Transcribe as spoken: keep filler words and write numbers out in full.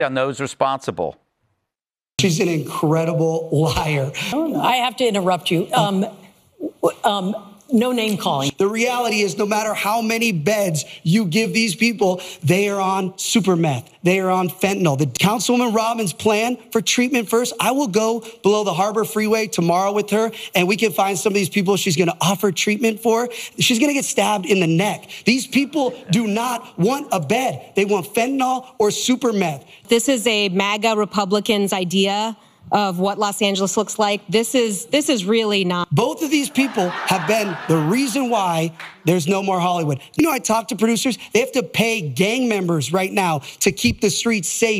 on those responsible. She's an incredible liar. I have to interrupt you. Um, um, no name calling. The reality is no matter how many beds you give these people, they are on super meth. They are on fentanyl. The Councilwoman Robbins' plan for treatment first, I will go below the Harbor Freeway tomorrow with her, and we can find some of these people she's going to offer treatment for. She's going to get stabbed in the neck. These people do not want a bed. They want fentanyl or super meth. This is a MAGA Republicans' idea of what Los Angeles looks like. This is this is really not. Both of these people have been the reason why there's no more Hollywood. You know, I talk to producers. They have to pay gang members right now to keep the streets safe.